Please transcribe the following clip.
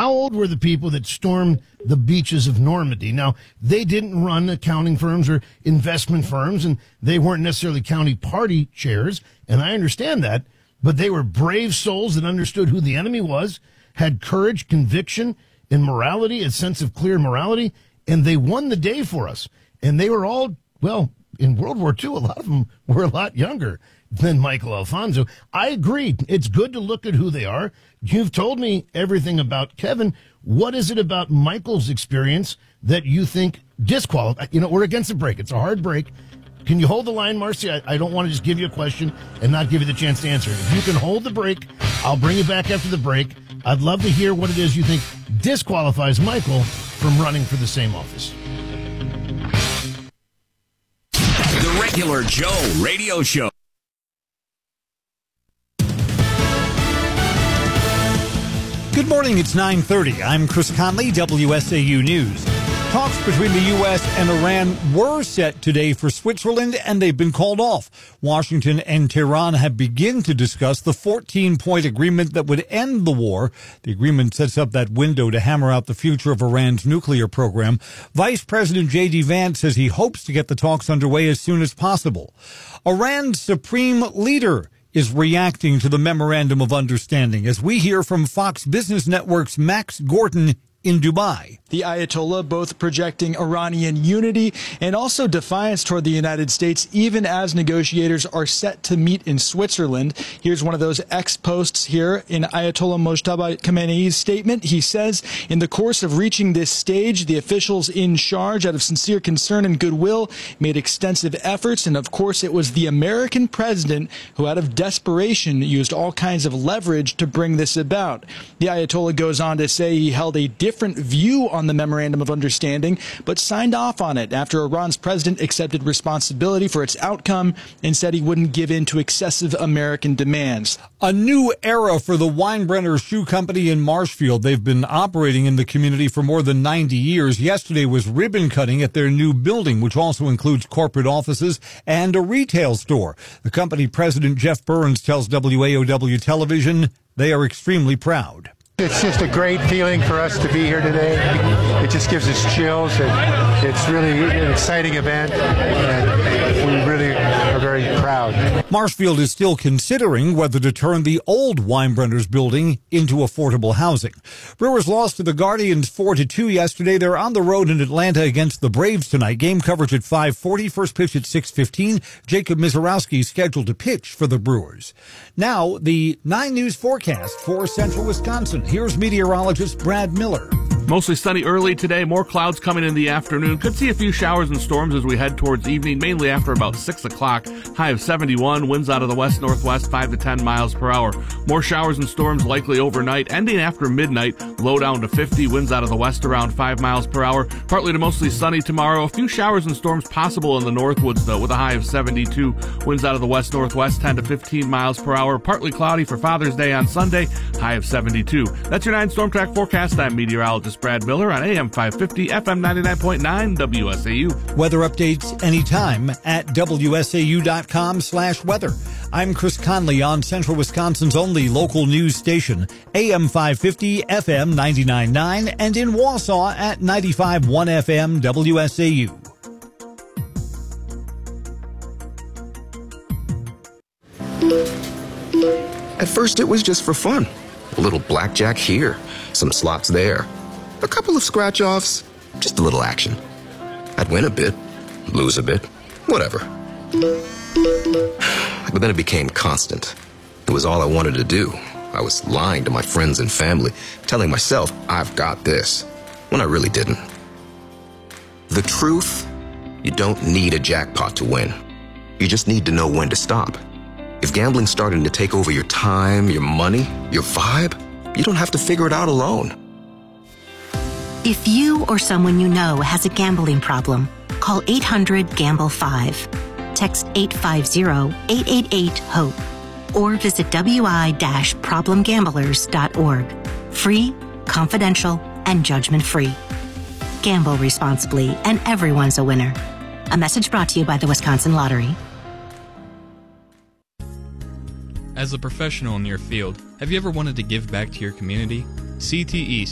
how old were the people that stormed the beaches of Normandy? Now, they didn't run accounting firms or investment firms, and they weren't necessarily county party chairs, and I understand that, but they were brave souls that understood who the enemy was, had courage, conviction, and morality, a sense of clear morality, and they won the day for us. And they were all, well, in World War II, a lot of them were a lot younger than Michael Alfonso. I agree. It's good to look at who they are. You've told me everything about Kevin. What is it about Michael's experience that you think disqualifies? You know, we're against a break. It's a hard break. Can you hold the line, Marcy? I don't want to just give you a question and not give you the chance to answer it. If you can hold the break, I'll bring you back after the break. I'd love to hear what it is you think disqualifies Michael from running for the same office. The Regular Joe Radio Show. Good morning, it's 9:30. I'm Chris Conley, WSAU News. Talks between the U.S. and Iran were set today for Switzerland, and they've been called off. Washington and Tehran have begun to discuss the 14-point agreement that would end the war. The agreement sets up that window to hammer out the future of Iran's nuclear program. Vice President J.D. Vance says he hopes to get the talks underway as soon as possible. Iran's supreme leader is reacting to the Memorandum of Understanding, as we hear from Fox Business Network's Max Gordon in Dubai. The Ayatollah both projecting Iranian unity and also defiance toward the United States, even as negotiators are set to meet in Switzerland. Here's one of those ex-posts here in Ayatollah Mojtaba Khamenei's statement. He says, in the course of reaching this stage, the officials in charge, out of sincere concern and goodwill, made extensive efforts. And of course, it was the American president who, out of desperation, used all kinds of leverage to bring this about. The Ayatollah goes on to say he held a different view on the Memorandum of Understanding, but signed off on it after Iran's president accepted responsibility for its outcome and said he wouldn't give in to excessive American demands. A new era for the Weinbrenner Shoe Company in Marshfield. They've been operating in the community for more than 90 years. Yesterday was ribbon cutting at their new building, which also includes corporate offices and a retail store. The company president, Jeff Burns, tells WAOW Television they are extremely proud. It's just a great feeling for us to be here today. It just gives us chills, and it's really an exciting event, and we really are very proud. Marshfield is still considering whether to turn the old Weinbrenner's building into affordable housing. Brewers lost to the Guardians 4-2 yesterday. They're on the road in Atlanta against the Braves tonight. Game coverage at 5:40, first pitch at 6:15. Jacob Mizorowski scheduled to pitch for the Brewers. Now, the 9 News forecast for central Wisconsin. Here's meteorologist Brad Miller. Mostly sunny early today, more clouds coming in the afternoon. Could see a few showers and storms as we head towards evening, mainly after about 6 o'clock. High of 71, winds out of the west-northwest, 5 to 10 miles per hour. More showers and storms likely overnight, ending after midnight. Low down to 50, winds out of the west around 5 miles per hour. Partly to mostly sunny tomorrow. A few showers and storms possible in the Northwoods, though, with a high of 72. Winds out of the west-northwest, 10 to 15 miles per hour. Partly cloudy for Father's Day on Sunday, high of 72. That's your 9 Storm Track forecast. I'm meteorologist Brad Miller on AM 550, FM 99.9, WSAU. Weather updates anytime at WSAU.com/weather. I'm Chris Conley on Central Wisconsin's only local news station, AM 550, FM 99.9, and in Wausau at 95.1 FM, WSAU. At first, it was just for fun. A little blackjack here, some slots there, a couple of scratch-offs, just a little action. I'd win a bit, lose a bit, whatever. But then it became constant. It was all I wanted to do. I was lying to my friends and family, telling myself, I've got this, when I really didn't. The truth, you don't need a jackpot to win. You just need to know when to stop. If gambling's starting to take over your time, your money, your vibe, you don't have to figure it out alone. If you or someone you know has a gambling problem, call 800-GAMBLE-5. Text 850-888-HOPE. Or visit wi-problemgamblers.org. Free, confidential, and judgment-free. Gamble responsibly, and everyone's a winner. A message brought to you by the Wisconsin Lottery. As a professional in your field, have you ever wanted to give back to your community? CTE